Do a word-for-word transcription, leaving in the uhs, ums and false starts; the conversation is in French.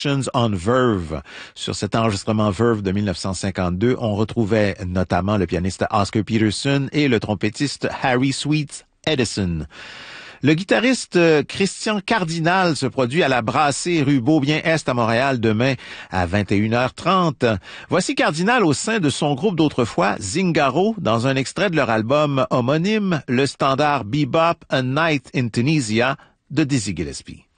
on Verve. Sur cet enregistrement Verve de mille neuf cent cinquante-deux, on retrouvait notamment le pianiste Oscar Peterson et le trompettiste Harry Sweets Edison. Le guitariste Christian Cardinal se produit à la Brassée rue Beaubien-Est à Montréal demain à vingt et une heures trente. Voici Cardinal au sein de son groupe d'autrefois, Zingaro, dans un extrait de leur album homonyme, le standard Bebop A Night in Tunisia de Dizzy Gillespie.